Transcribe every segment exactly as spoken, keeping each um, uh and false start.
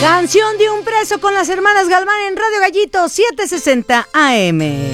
Canción de un preso con las hermanas Galván en Radio Gallito setecientos sesenta A M.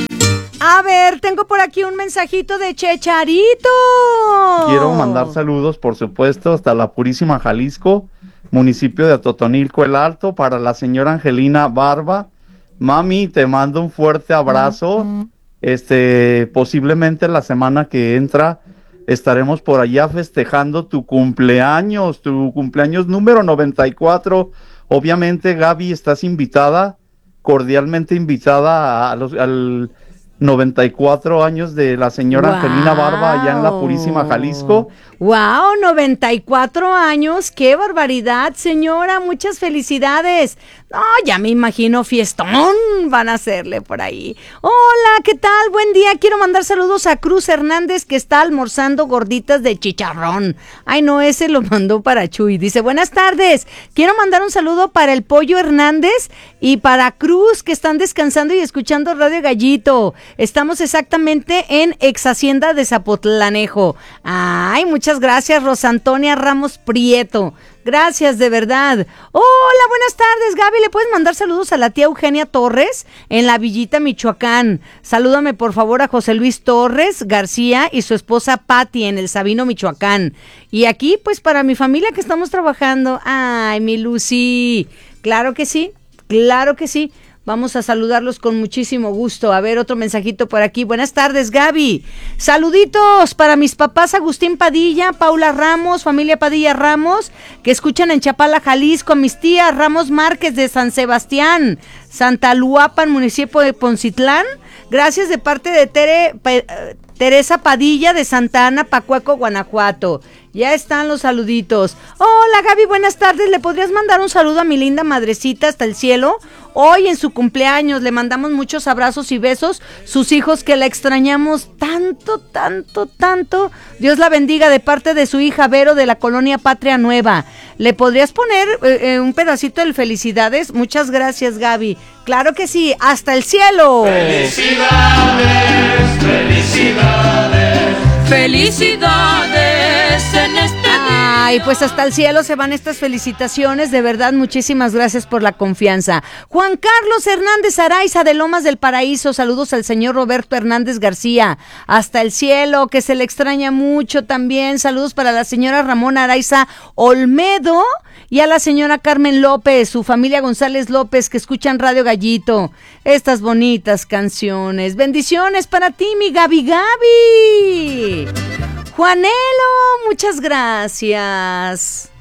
A ver, tengo por aquí un mensajito de Checharito. Quiero mandar saludos, por supuesto, hasta la Purísima Jalisco, municipio de Atotonilco el Alto, para la señora Angelina Barba. Mami, te mando un fuerte abrazo. Uh-huh. Este, posiblemente la semana que entra estaremos por allá festejando tu cumpleaños, tu cumpleaños número noventa y cuatro. Obviamente, Gaby, estás invitada, cordialmente invitada a los, al noventa y cuatro años de la señora wow. Angelina Barba allá en la Purísima Jalisco. ¡Wow! noventa y cuatro años, ¡qué barbaridad, señora! Muchas felicidades. No, ya me imagino fiestón van a hacerle por ahí. Hola, ¿qué tal? Buen día. Quiero mandar saludos a Cruz Hernández, que está almorzando gorditas de chicharrón. Ay, no, ese lo mandó para Chuy. Dice, buenas tardes. Quiero mandar un saludo para el Pollo Hernández y para Cruz, que están descansando y escuchando Radio Gallito. Estamos exactamente en Ex Hacienda de Zapotlanejo. Ay, muchas Muchas gracias, Rosa Antonia Ramos Prieto. Gracias, de verdad. Hola, buenas tardes, Gaby. ¿Le puedes mandar saludos a la tía Eugenia Torres en la Villita, Michoacán? Salúdame, por favor, a José Luis Torres García y su esposa Patti en el Sabino, Michoacán. Y aquí, pues, para mi familia que estamos trabajando. Ay, mi Lucy. Claro que sí, claro que sí. Vamos a saludarlos con muchísimo gusto. A ver, otro mensajito por aquí. Buenas tardes, Gaby. Saluditos para mis papás Agustín Padilla, Paula Ramos, familia Padilla Ramos, que escuchan en Chapala, Jalisco. A mis tías Ramos Márquez de San Sebastián, Santa Luapan, municipio de Poncitlán. Gracias de parte de Tere, Pe, Teresa Padilla de Santa Ana, Pacueco, Guanajuato. Ya están los saluditos. Hola, Gaby, buenas tardes. ¿Le podrías mandar un saludo a mi linda madrecita hasta el cielo? Hoy en su cumpleaños le mandamos muchos abrazos y besos. Sus hijos que la extrañamos tanto, tanto, tanto. Dios la bendiga de parte de su hija Vero de la colonia Patria Nueva. ¿Le podrías poner eh, un pedacito de felicidades? Muchas gracias, Gaby. Claro que sí. ¡Hasta el cielo! Felicidades, felicidades, felicidades en este día. Ay, pues hasta el cielo se van estas felicitaciones, de verdad, muchísimas gracias por la confianza. Juan Carlos Hernández Araiza de Lomas del Paraíso, saludos al señor Roberto Hernández García, hasta el cielo, que se le extraña mucho también, saludos para la señora Ramona Araiza Olmedo y a la señora Carmen López, su familia González López, que escuchan Radio Gallito, estas bonitas canciones. Bendiciones para ti, mi Gaby Gaby. Juanelo, muchas gracias.